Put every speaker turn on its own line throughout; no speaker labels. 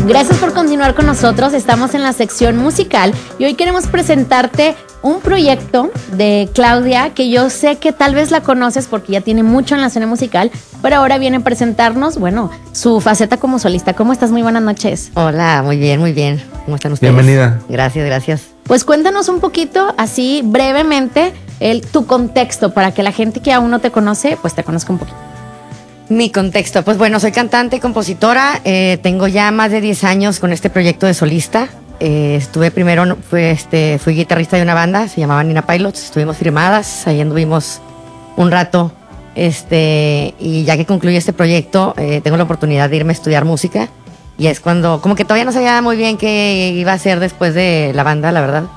Gracias por continuar con nosotros. Estamos en la sección musical y hoy queremos presentarte un proyecto de Claudia que yo sé que tal vez la conoces porque ya tiene mucho en la escena musical, pero ahora viene a presentarnos, bueno, su faceta como solista. ¿Cómo estás? Muy buenas noches.
Hola, muy bien, muy bien. ¿Cómo están ustedes?
Bienvenida.
Gracias, gracias.
Pues cuéntanos un poquito, así brevemente, tu contexto para que la gente que aún no te conoce, pues te conozca un poquito.
Mi contexto, pues bueno, soy cantante y compositora. Tengo ya más de 10 años con este proyecto de solista. Estuve primero, fui guitarrista de una banda, se llamaba Nina Pilots. Estuvimos firmadas, ahí anduvimos un rato. Y ya que concluí este proyecto, tengo la oportunidad de irme a estudiar música. Y es cuando, como que todavía no sabía muy bien qué iba a hacer después de la banda, la verdad.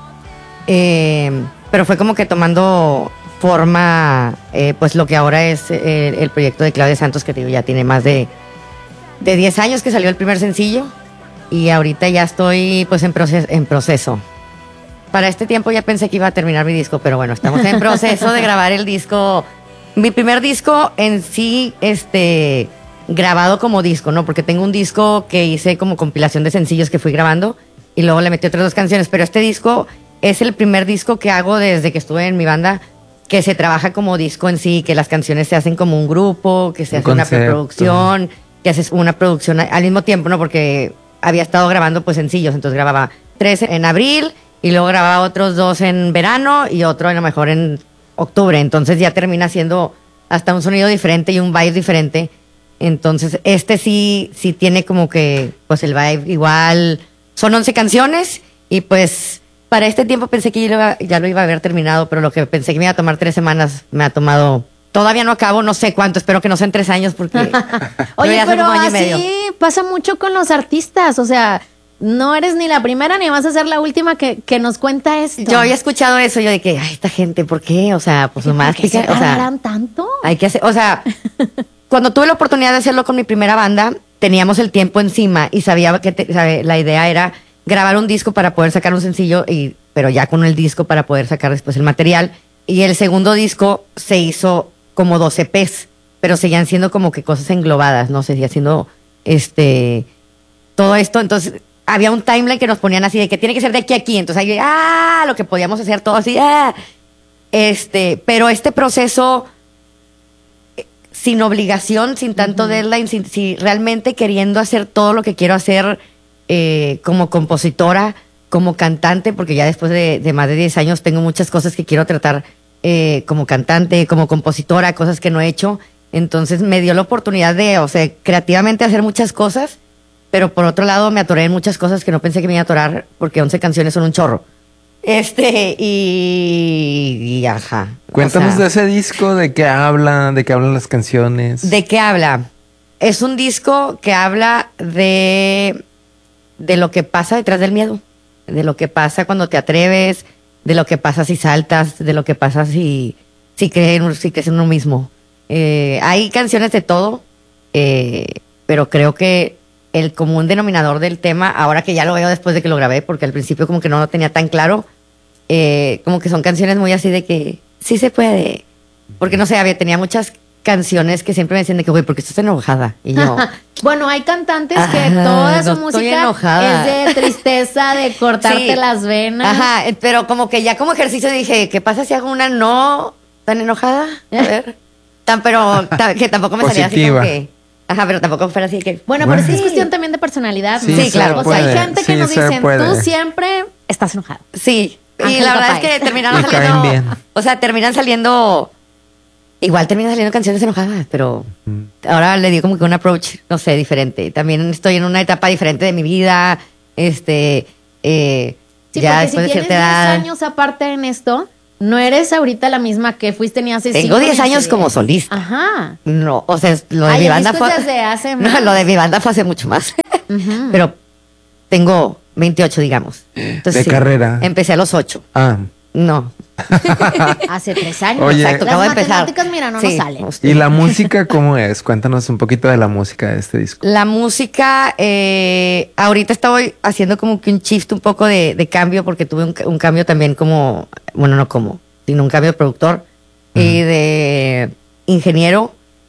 Pero fue como que tomando forma, pues lo que ahora es el proyecto de Claudia Santos, que te digo, ya tiene más de 10 años que salió el primer sencillo. Y ahorita ya estoy pues en proceso. Para este tiempo ya pensé que iba a terminar mi disco, pero bueno, estamos en proceso de grabar el disco. Mi primer disco en sí, grabado como disco, ¿no? Porque tengo un disco que hice como compilación de sencillos que fui grabando y luego le metí otras 2 canciones, pero este disco es el primer disco que hago desde que estuve en mi banda, que se trabaja como disco en sí, que las canciones se hacen como un grupo, que se hace una preproducción, que haces una producción al mismo tiempo, ¿no? Porque había estado grabando pues sencillos, entonces grababa 3 en abril y luego grababa otros 2 en verano y otro a lo mejor en octubre, entonces ya termina siendo hasta un sonido diferente y un vibe diferente. Entonces sí tiene como que pues el vibe igual. Son 11 canciones y pues para este tiempo pensé que ya lo iba a haber terminado, pero lo que pensé que me iba a tomar 3 semanas me ha tomado. Todavía no acabo, no sé cuánto, espero que no sean 3 años porque
oye,
ya
pero
un año y
así
medio.
Pasa mucho con los artistas, o sea, no eres ni la primera ni vas a ser la última que nos cuenta esto.
Yo había escuchado eso, yo de que, ay, esta gente, ¿por qué? O sea, pues nomás
¿Por qué se tardan tanto?
Hay que hacer, o sea, cuando tuve la oportunidad de hacerlo con mi primera banda, teníamos el tiempo encima y sabía que la idea era grabar un disco para poder sacar un sencillo, pero ya con el disco para poder sacar después el material. Y el segundo disco se hizo como 12 EPs, pero seguían siendo como que cosas englobadas, ¿no? Seguía siendo todo esto. Entonces había un timeline que nos ponían así de que tiene que ser de aquí a aquí. Entonces ahí, lo que podíamos hacer todo así, pero este proceso sin obligación, sin tanto deadline, sin realmente queriendo hacer todo lo que quiero hacer como compositora, como cantante, porque ya después de más de 10 años tengo muchas cosas que quiero tratar como cantante, como compositora, cosas que no he hecho. Entonces me dio la oportunidad de, o sea, creativamente hacer muchas cosas, pero por otro lado me atoré en muchas cosas que no pensé que me iba a atorar, porque 11 canciones son un chorro. Ajá.
Cuéntanos de ese disco, de qué hablan las canciones.
¿De qué habla? Es un disco que habla de lo que pasa detrás del miedo, de lo que pasa cuando te atreves, de lo que pasa si saltas, de lo que pasa si crees en uno mismo. Hay canciones de todo, pero creo que el común denominador del tema, ahora que ya lo veo después de que lo grabé, porque al principio como que no lo tenía tan claro, como que son canciones muy así de que sí se puede. Porque no sé, tenía muchas canciones que siempre me decían de que, güey, ¿por qué estás enojada? Y yo...
Bueno, hay cantantes que toda su música es de tristeza, de cortarte las venas.
Ajá, pero como que ya como ejercicio dije, ¿qué pasa si hago una no tan enojada? A ver. Que tampoco me salía así como que... Ajá, pero tampoco fuera así que...
Bueno, pero sí es cuestión también de personalidad, ¿no?
Sí, claro.
O sea, hay gente que nos dicen, tú siempre estás enojado.
Sí, y la verdad es que terminaron saliendo... O sea, terminan saliendo canciones enojadas, pero ahora le di como que un approach, no sé, diferente. También estoy en una etapa diferente de mi vida,
sí,
ya después
si
de cierta edad.
10 años aparte en esto, no eres ahorita la misma que fuiste ni hace 5
Tengo 10 años como solista.
Ajá.
No, o sea, lo de mi banda fue...
desde hace más.
No, lo de mi banda fue hace mucho más. Pero tengo 28, digamos. Entonces,
de carrera.
Empecé a los 8. No.
Hace 3 años.
Oye,
exacto, acabo de empezar.
Las matemáticas, mira, no nos salen.
¿Y la música cómo es? Cuéntanos un poquito de la música de este disco.
La música, ahorita estoy haciendo como que un shift un poco de cambio, porque tuve un cambio también como, bueno, no como, sino un cambio de productor y de ingeniero.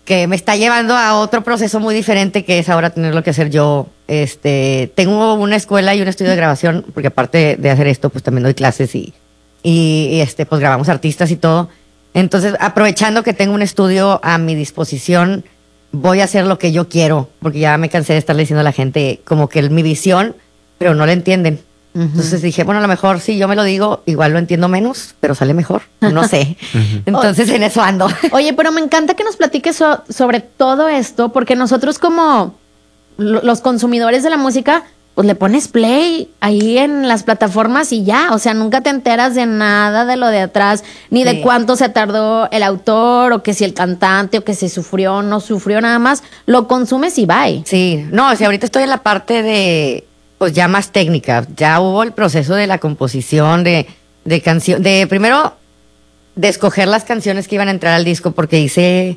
que me está llevando a otro proceso muy diferente, que es ahora tenerlo que hacer yo. Tengo una escuela y un estudio de grabación, porque aparte de hacer esto, pues también doy clases y pues grabamos artistas y todo. Entonces, aprovechando que tengo un estudio a mi disposición, voy a hacer lo que yo quiero, porque ya me cansé de estarle diciendo a la gente como que mi visión, pero no la entienden. Entonces dije, bueno, a lo mejor si yo me lo digo, igual lo entiendo menos, pero sale mejor. No sé. Entonces en eso ando.
Oye, pero me encanta que nos platiques sobre todo esto, porque nosotros como los consumidores de la música, pues le pones play ahí en las plataformas y ya, o sea, nunca te enteras de nada de lo de atrás, ni de cuánto se tardó el autor, o que si el cantante, o que si sufrió o no sufrió, nada más lo consumes y bye.
Sí, no, o sea, ahorita estoy en la parte de, pues ya más técnica, ya hubo el proceso de la composición, de canción, de primero, de escoger las canciones que iban a entrar al disco, porque hice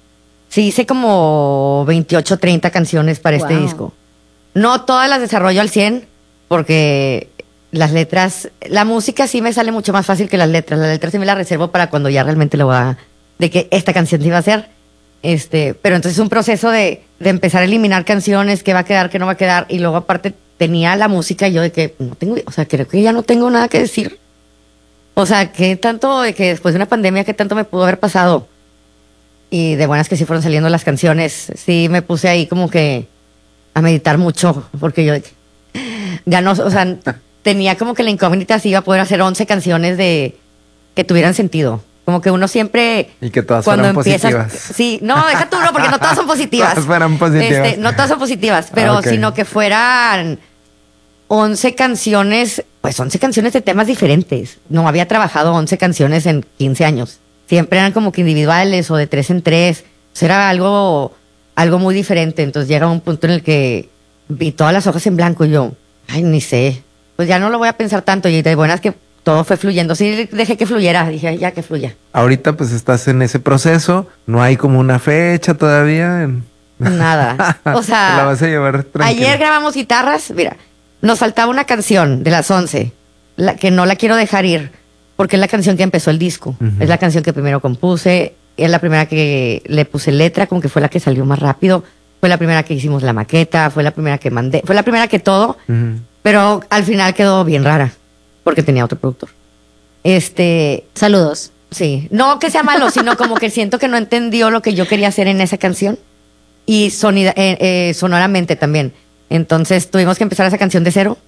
como 28, 30 canciones para este disco. No todas las desarrollo al 100, porque las letras, la música sí me sale mucho más fácil que las letras. Las letras sí me las reservo para cuando ya realmente lo voy a, de que esta canción se iba a hacer. Pero entonces es un proceso de empezar a eliminar canciones, qué va a quedar, qué no va a quedar. Y luego aparte tenía la música y yo de que no tengo, o sea, creo que ya no tengo nada que decir. O sea, qué tanto, de que después de una pandemia, qué tanto me pudo haber pasado. Y de buenas que sí fueron saliendo las canciones. Sí me puse ahí como que a meditar mucho, porque yo ganó, o sea, tenía como que la incógnita si iba a poder hacer 11 canciones que tuvieran sentido. Como que uno siempre...
Y que todas fueran positivas.
Sí, no, deja tú, no, porque no todas son positivas.
Todas fueran positivas.
No todas son positivas, pero sino que fueran 11 canciones, pues 11 canciones de temas diferentes. No había trabajado 11 canciones en 15 años. Siempre eran como que individuales o de 3 en 3. O sea, era algo muy diferente. Entonces llega un punto en el que vi todas las hojas en blanco y yo, ay, ni sé. Pues ya no lo voy a pensar tanto. Y de buenas que todo fue fluyendo. Sí, dejé que fluyera. Dije, ya que fluya.
Ahorita pues estás en ese proceso. No hay como una fecha todavía.
Nada. O sea,
la vas a llevar tranquila.
Ayer grabamos guitarras. Mira, nos faltaba una canción de las 11, que no la quiero dejar ir, porque es la canción que empezó el disco. Es la canción que primero compuse. Es la primera que le puse letra, como que fue la que salió más rápido. Fue la primera que hicimos la maqueta, fue la primera que mandé, fue la primera que todo, pero al final quedó bien rara, porque tenía otro productor.
Saludos.
Sí, no que sea malo, sino como que siento que no entendió lo que yo quería hacer en esa canción. Y sonoramente también. Entonces tuvimos que empezar esa canción de cero.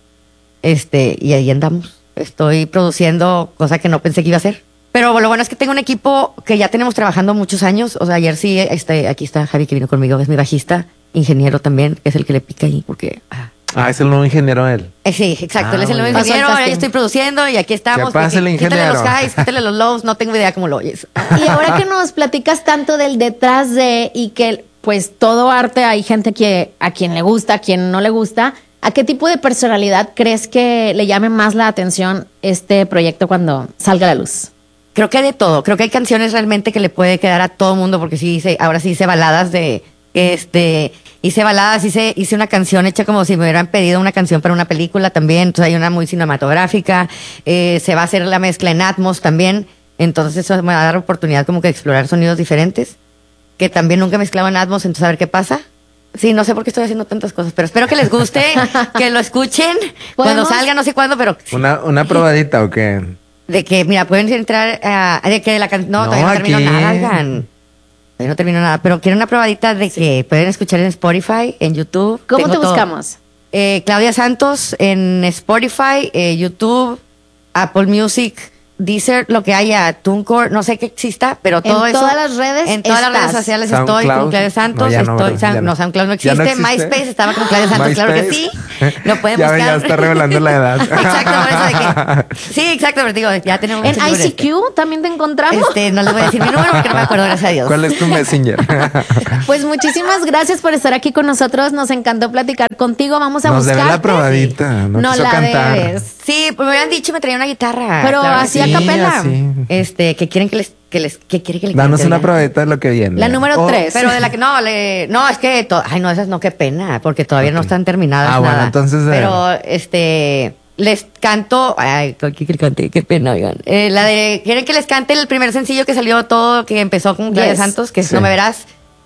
Y ahí andamos. Estoy produciendo cosa que no pensé que iba a hacer. Pero lo bueno es que tengo un equipo que ya tenemos trabajando muchos años. O sea, ayer sí, aquí está Javi que vino conmigo, es mi bajista, ingeniero también, que es el que le pica ahí porque...
es el nuevo ingeniero él.
Sí, exacto, él es el nuevo ingeniero, ahora yo estoy produciendo y aquí estamos.
¿Qué pasa el ingeniero?
Quítale los highs, quítale los lows, no tengo idea cómo lo oyes.
Y ahora que nos platicas tanto del detrás de, y que pues todo arte hay gente que a quien le gusta, a quien no le gusta, ¿a qué tipo de personalidad crees que le llame más la atención este proyecto cuando salga a la luz?
Creo que hay de todo. Creo que hay canciones realmente que le puede quedar a todo mundo, porque ahora sí hice baladas hice baladas, hice una canción hecha como si me hubieran pedido una canción para una película también. Entonces hay una muy cinematográfica. Se va a hacer la mezcla en Atmos también. Entonces eso me va a dar oportunidad como que de explorar sonidos diferentes, que también nunca he mezclado en Atmos, entonces a ver qué pasa. Sí, no sé por qué estoy haciendo tantas cosas, pero espero que les guste, que lo escuchen cuando salga, no sé cuándo, pero...
¿Una probadita o qué?
De que, mira, pueden entrar de que la canción... No, todavía no termino nada, oigan. Todavía no termino nada, pero quiero una probadita de que pueden escuchar en Spotify, en YouTube.
¿Cómo te buscamos?
Claudia Santos en Spotify, YouTube, Apple Music, Deezer, lo que haya, TuneCore, no sé qué exista, pero todo eso.
En todas las redes.
En todas las redes sociales estoy con Claudia Santos. SoundCloud no existe. MySpace estaba con Claudia Santos, claro que sí. Lo pueden buscar.
Ya está revelando la edad.
Exacto, por eso de que. Sí, exacto, pero digo, ya tenemos.
En ICQ también te encontramos.
No les voy a decir mi número porque no me acuerdo, gracias a Dios.
¿Cuál es tu Messenger?
Pues muchísimas gracias por estar aquí con nosotros. Nos encantó platicar contigo. Vamos a buscarte.
Nos debe la probadita. No quiso
la
cantar.
debes.
Sí, pues me habían dicho me traía una guitarra.
Pero
claro,
así a capela.
Que quieren que les
danos una probadita de lo que viene.
La número 3.
Pero de la que no es que esas no, qué pena, porque todavía no están terminadas nada.
Bueno, entonces
pero les canto, qué pena, oigan. La de quieren que les cante el primer sencillo que salió todo, que empezó con Claudia Santos, que es No Me Verás,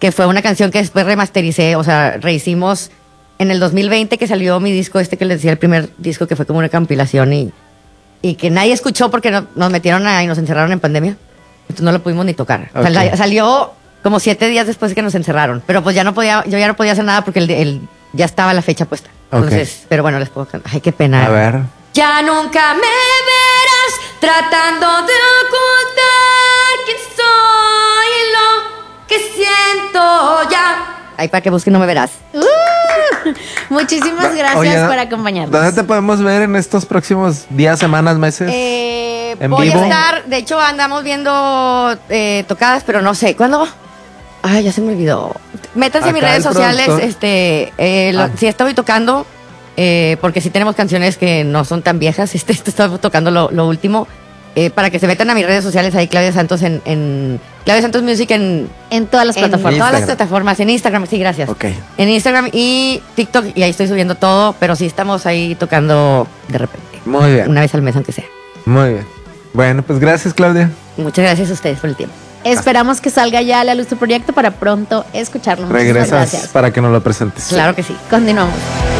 que fue una canción que después remastericé, o sea, rehicimos en el 2020 que salió mi disco que les decía, el primer disco que fue como una compilación y que nadie escuchó porque nos metieron y nos encerraron en pandemia. Entonces no lo pudimos ni tocar. O sea, salió como 7 días después de que nos encerraron. Pero pues yo ya no podía hacer nada porque ya estaba la fecha puesta. Entonces, pero bueno, les puedo cantar. Ay, qué pena.
A ver.
Ya nunca me verás tratando de ocultar quién soy y lo que siento ya. Ay, para que busquen no me verás.
Muchísimas gracias
Oye,
por acompañarnos.
¿Dónde te podemos ver en estos próximos días, semanas, meses?
Voy
vivo?
a estar, de hecho andamos viendo tocadas, pero no sé, ¿cuándo? Ay, ya se me olvidó. Métanse en mis
Acá
redes
el
sociales,
productor.
sí estoy tocando, porque sí tenemos canciones que no son tan viejas, estoy tocando lo último, para que se metan a mis redes sociales, ahí Claudia Santos en Claudia Santos Music en
todas las plataformas.
En todas las
Instagram.
plataformas, en Instagram, sí, gracias.
Ok.
En Instagram y TikTok, y ahí estoy subiendo todo, pero sí estamos ahí tocando de repente.
Muy bien.
Una vez al mes, aunque sea.
Muy bien. Bueno, pues gracias, Claudia.
Muchas gracias a ustedes por el tiempo.
Esperamos que salga ya a la luz tu proyecto para pronto escucharlo. Muchísimas
Regresas
gracias.
para que nos lo presentes.
Claro que sí.
Continuamos.